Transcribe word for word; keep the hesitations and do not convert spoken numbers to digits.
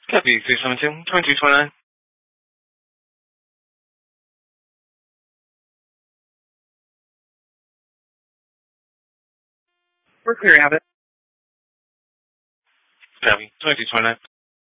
Copy three seven two, twenty-two twenty-nine. We're clear, have it. Copy, twenty-two twenty-nine.